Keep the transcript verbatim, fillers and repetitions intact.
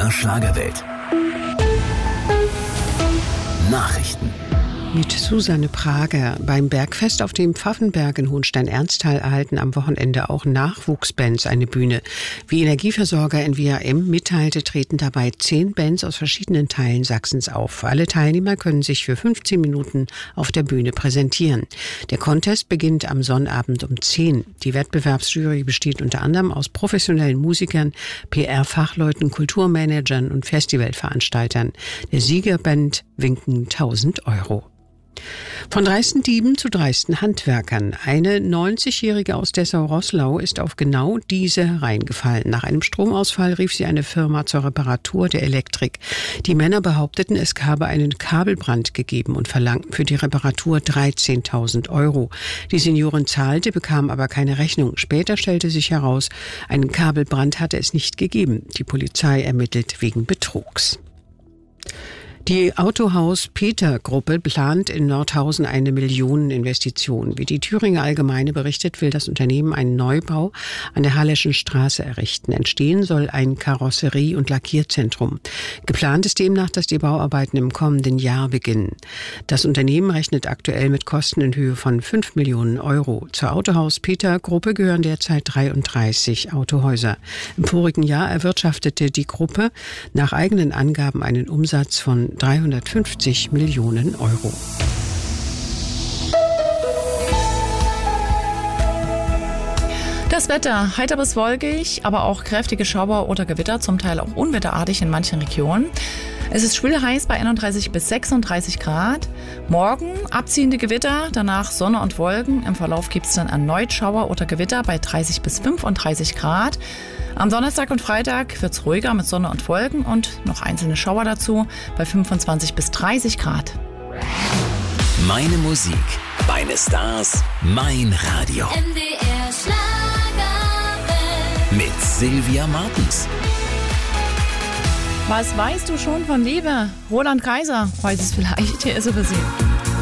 R Schlagerwelt. Nachrichten. Mit Susanne Prager. Beim Bergfest auf dem Pfaffenberg in Hohenstein-Ernsthal erhalten am Wochenende auch Nachwuchsbands eine Bühne. Wie Energieversorger N V A M mitteilte, treten dabei zehn Bands aus verschiedenen Teilen Sachsens auf. Alle Teilnehmer können sich für fünfzehn Minuten auf der Bühne präsentieren. Der Contest beginnt am Sonnabend um zehn. Die Wettbewerbsjury besteht unter anderem aus professionellen Musikern, P R-Fachleuten, Kulturmanagern und Festivalveranstaltern. Der Siegerband winken tausend Euro. Von dreisten Dieben zu dreisten Handwerkern. Eine neunzigjährige aus Dessau-Roßlau ist auf genau diese hereingefallen. Nach einem Stromausfall rief sie eine Firma zur Reparatur der Elektrik. Die Männer behaupteten, es habe einen Kabelbrand gegeben und verlangten für die Reparatur dreizehntausend Euro. Die Seniorin zahlte, bekam aber keine Rechnung. Später stellte sich heraus, einen Kabelbrand hatte es nicht gegeben. Die Polizei ermittelt wegen Betrugs. Die Autohaus-Peter-Gruppe plant in Nordhausen eine Millioneninvestition. Wie die Thüringer Allgemeine berichtet, will das Unternehmen einen Neubau an der Halleschen Straße errichten. Entstehen soll ein Karosserie- und Lackierzentrum. Geplant ist demnach, dass die Bauarbeiten im kommenden Jahr beginnen. Das Unternehmen rechnet aktuell mit Kosten in Höhe von fünf Millionen Euro. Zur Autohaus-Peter-Gruppe gehören derzeit dreiunddreißig Autohäuser. Im vorigen Jahr erwirtschaftete die Gruppe nach eigenen Angaben einen Umsatz von dreihundertfünfzig Millionen Euro. Das Wetter, heiter bis wolkig, aber auch kräftige Schauer oder Gewitter, zum Teil auch unwetterartig in manchen Regionen. Es ist schwül-heiß bei einunddreißig bis sechsunddreißig Grad. Morgen abziehende Gewitter, danach Sonne und Wolken. Im Verlauf gibt es dann erneut Schauer oder Gewitter bei dreißig bis fünfunddreißig Grad. Am Donnerstag und Freitag wird es ruhiger mit Sonne und Wolken und noch einzelne Schauer dazu bei fünfundzwanzig bis dreißig Grad. Meine Musik, meine Stars, mein Radio. M D R Schlagerwelt. Mit Sylvia Martens. Was weißt du schon von Liebe? Roland Kaiser weiß es vielleicht. Hier ist er für Sie.